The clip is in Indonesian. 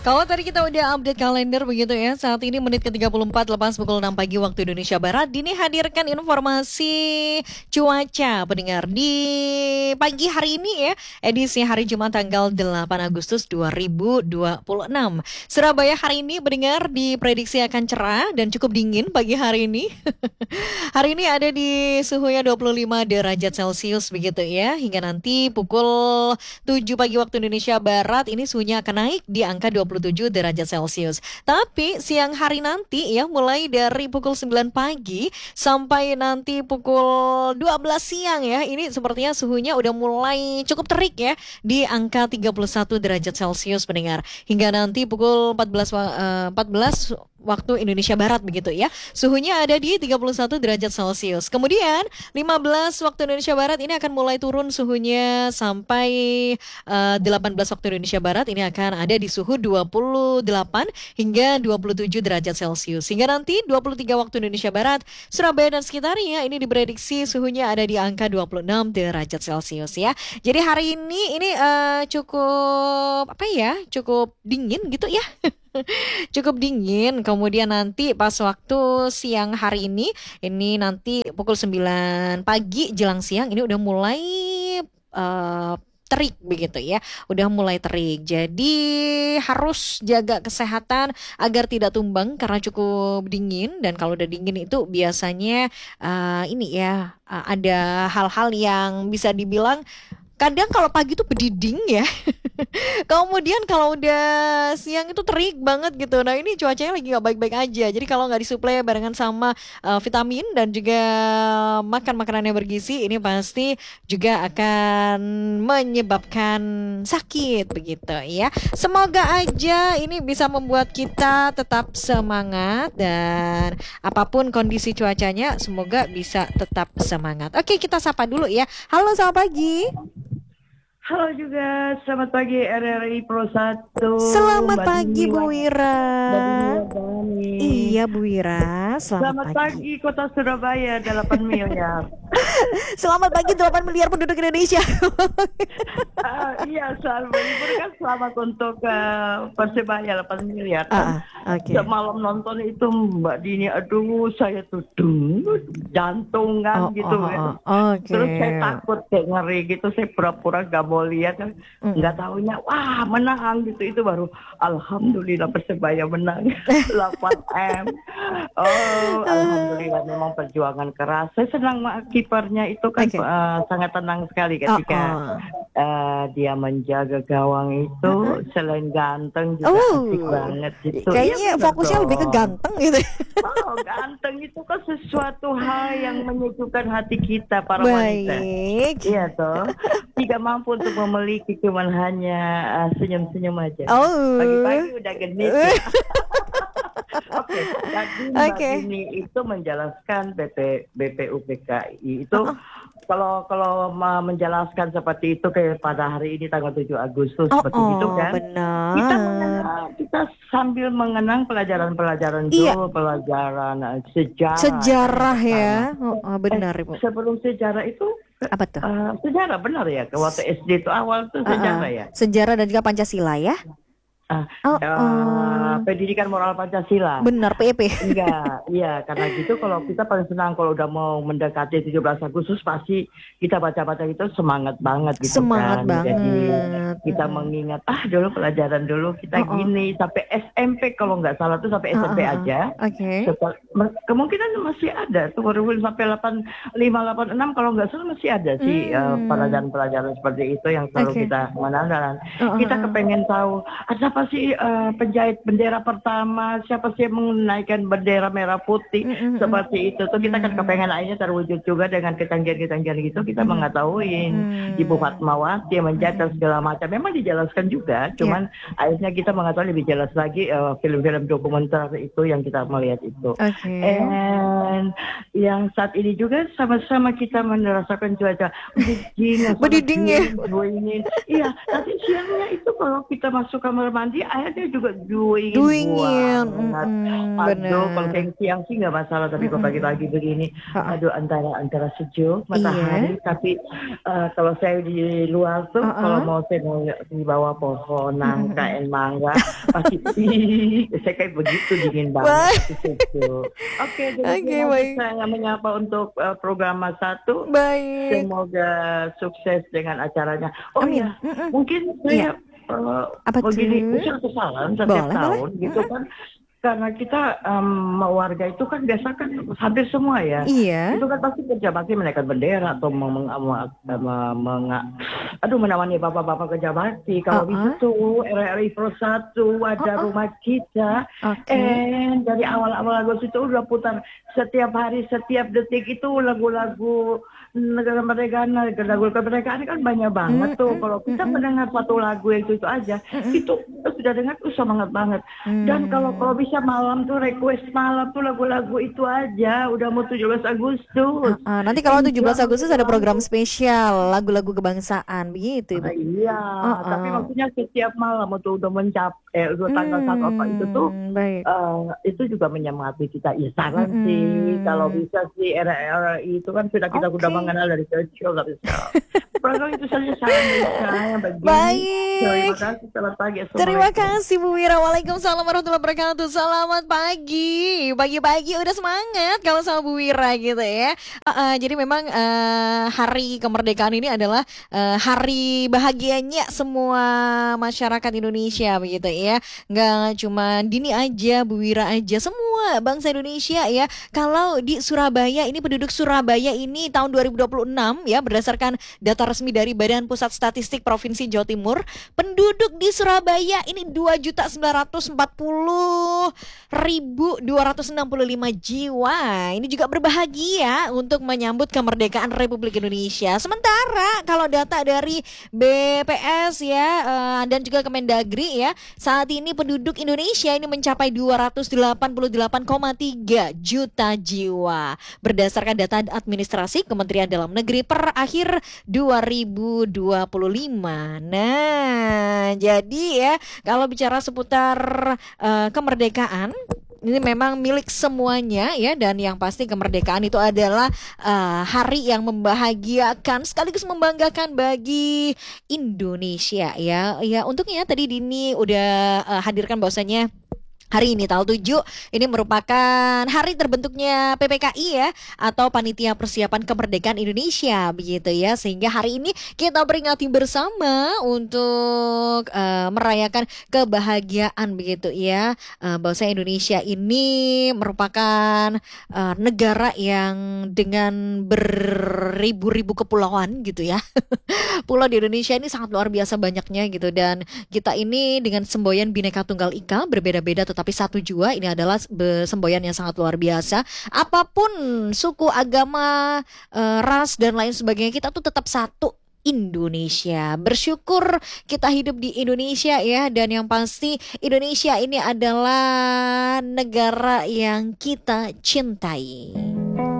Kalau tadi kita udah update kalender begitu ya, saat ini menit ke-34 lepas pukul 6 pagi waktu Indonesia Barat, Dini hadirkan informasi cuaca pendengar di pagi hari ini ya, edisi hari Jumat tanggal 8 Agustus 2026. Surabaya hari ini pendengar diprediksi akan cerah dan cukup dingin pagi hari ini. Hari ini ada di suhunya 25 derajat Celcius begitu ya, hingga nanti pukul 7 pagi waktu Indonesia Barat ini suhunya akan naik di angka 27 derajat Celcius. Tapi siang hari nanti ya mulai dari pukul 9 pagi sampai nanti pukul 12 siang ya. Ini sepertinya suhunya udah mulai cukup terik ya di angka 31 derajat Celcius pendengar. Hingga nanti pukul 14 waktu Indonesia Barat begitu ya. Suhunya ada di 31 derajat Celcius. Kemudian 15 waktu Indonesia Barat ini akan mulai turun suhunya sampai 18 waktu Indonesia Barat ini akan ada di suhu 28 hingga 27 derajat Celcius. Hingga nanti 23 waktu Indonesia Barat, Surabaya dan sekitarnya ini diprediksi suhunya ada di angka 26 derajat Celcius ya. Jadi hari ini cukup cukup dingin gitu ya. Cukup dingin. Kemudian nanti pas waktu siang hari ini nanti pukul 9 pagi jelang siang ini udah mulai terik begitu ya, udah mulai terik. Jadi harus jaga kesehatan agar tidak tumbang karena cukup dingin. Dan kalau udah dingin itu biasanya ada hal-hal yang bisa dibilang kadang kalau pagi tuh bediding ya. Kemudian kalau udah siang itu terik banget gitu. Nah ini cuacanya lagi gak baik-baik aja. Jadi kalau gak disuplai barengan sama vitamin dan juga makan makanan yang bergizi, ini pasti juga akan menyebabkan sakit begitu ya. Semoga aja ini bisa membuat kita tetap semangat. Dan apapun kondisi cuacanya, semoga bisa tetap semangat. Oke, kita sapa dulu ya. Halo, selamat pagi. Halo juga, selamat pagi RRI Pro 1. Selamat pagi Bu Wira. Iya Bu Wira, selamat pagi Kota Surabaya 8 miliar. Selamat pagi 8 miliar penduduk Indonesia. Iya, selalu menghibur kan, selamat untuk Persebaya 8 miliar. Okay. Malam nonton itu Mbak Dini, aduh saya tuh jantungan gitu ya. Okay. Terus saya takut kayak ngeri gitu, saya pura-pura gak mau lihat, nggak tahunya wah menang gitu. Itu baru alhamdulillah Persebaya menang 8M. Alhamdulillah, memang perjuangan keras. Saya senang kipernya itu kan sangat tenang sekali ketika dia menjaga gawang itu. Selain ganteng juga asik banget gitu. Kayaknya fokusnya lebih ke ganteng gitu. Ganteng itu kan sesuatu hal yang menyejukkan hati kita para wanita. Iya toh. Tidak mampu untuk memiliki, cuman hanya senyum-senyum aja. Pagi-pagi udah genit. Oke, jadi Mbak Dini itu menjelaskan BPUPKI itu kalau menjelaskan seperti itu kayak pada hari ini tanggal 7 Agustus seperti itu kan. Benar. Kita sambil mengenang pelajaran-pelajaran dulu, pelajaran sejarah ya. Benar Ibu. Sebelum sejarah itu apa tuh? Sejarah benar ya, waktu SD itu awal tuh sejarah ya. Sejarah dan juga Pancasila ya. Pendidikan moral Pancasila. Benar, PEP. Enggak, iya karena gitu kalau kita paling senang kalau udah mau mendekati 17 Agustus pasti kita baca-baca itu semangat banget gitu. Semangat banget. Jadi kita mengingat dulu pelajaran dulu kita gini sampai SMP kalau nggak salah tuh sampai SMP aja. Kemungkinan masih ada tuh baru sampai 85, 86 kalau nggak salah masih ada sih pelajaran-pelajaran seperti itu yang selalu kita menandakan. Kita kepengen tahu ada apa sih penjahit bendera pertama, siapa sih yang menaikkan bendera merah putih seperti itu tuh kita kan kepengen akhirnya terwujud juga dengan ketanggihan-ketanggihan gitu. Kita mengetahuin Ibu Fatmawati yang menjajah segala macam memang dijelaskan juga, cuman akhirnya kita mengetahui lebih jelas lagi film-film dokumenter itu yang kita melihat itu. And yang saat ini juga sama-sama kita merasakan cuaca bediding ya. Iya, nanti siangnya itu kalau kita masuk kamar mandi airnya juga ingin Duingin. buang. Aduh, kalau siang sih nggak masalah, tapi kalau pagi-pagi begini, aduh antara sejuk matahari, tapi kalau saya di luar tuh, kalau saya mau di bawah pohon nangka dan mangga, pasti saya kayak begitu dingin banget, sejuk. Oke, jadi saya menyapa untuk program satu. Baik. Semoga sukses dengan acaranya. Oh iya, mungkin saya begini, usul kesalahan setiap tahun gitu kan. Karena kita warga itu kan biasa kan hampir semua ya. Iya. Itu kan pasti kerja bakti menaikkan bendera atau menamani bapak-bapak kerja bakti. Kalau itu RRI Pro 1 ada rumah kita. Dari awal-awal Agustus itu udah putar setiap hari, setiap detik itu lagu-lagu negara kemerdekaan kan banyak banget tuh. Kalau kita mendengar satu lagu yang itu aja, itu sudah dengar tuh semangat banget. Dan kalau bisa malam tuh request malam tuh lagu-lagu itu aja. Udah mau 17 Agustus. Nanti kalau 17 Agustus ada program spesial lagu-lagu kebangsaan begitu. Iya, tapi maksudnya setiap malam tuh udah tanggal 1 apa itu tuh itu juga menyemangati kita. Ya saran sih kalau bisa sih RRI itu kan sudah kita udah mengenal dari kecil, tapi program itu saja saran dari saya begini. Baik. Terima kasih, selamat pagi. Terima kasih Bu Wira. Waalaikumsalam warahmatullahi wabarakatuh. Selamat pagi. Pagi-pagi udah semangat kalau sama Bu Wira gitu ya. Jadi memang hari kemerdekaan ini adalah hari bahagianya semua masyarakat Indonesia begitu ya. Nggak cuma Dini aja, Bu Wira aja, semua bangsa Indonesia ya. Kalau di Surabaya ini penduduk Surabaya ini tahun 2026 ya, berdasarkan data resmi dari Badan Pusat Statistik Provinsi Jawa Timur, penduduk di Surabaya ini 2.940.265 jiwa. Ini juga berbahagia untuk menyambut kemerdekaan Republik Indonesia. Sementara kalau data dari BPS ya dan juga Kemendagri ya, saat ini penduduk Indonesia ini mencapai 288,3 juta jiwa. Berdasarkan data administrasi Kementerian Dalam Negeri per akhir 2025. Nah, jadi ya kalau bicara seputar kemerdekaan, ini memang milik semuanya ya, dan yang pasti kemerdekaan itu adalah hari yang membahagiakan sekaligus membanggakan bagi Indonesia ya. Ya, untuknya tadi Dini udah hadirkan bahwasanya hari ini tanggal 7 ini merupakan hari terbentuknya PPKI ya, atau Panitia Persiapan Kemerdekaan Indonesia begitu ya, sehingga hari ini kita peringati bersama untuk merayakan kebahagiaan begitu ya, bahwa Indonesia ini merupakan negara yang dengan beribu-ribu kepulauan gitu ya. Pulau di Indonesia ini sangat luar biasa banyaknya gitu, dan kita ini dengan semboyan Bhinneka Tunggal Ika, berbeda-beda tetapi satu jua, ini adalah semboyan yang sangat luar biasa. Apapun suku, agama, ras dan lain sebagainya, kita tuh tetap satu, Indonesia. Bersyukur kita hidup di Indonesia ya, dan yang pasti Indonesia ini adalah negara yang kita cintai.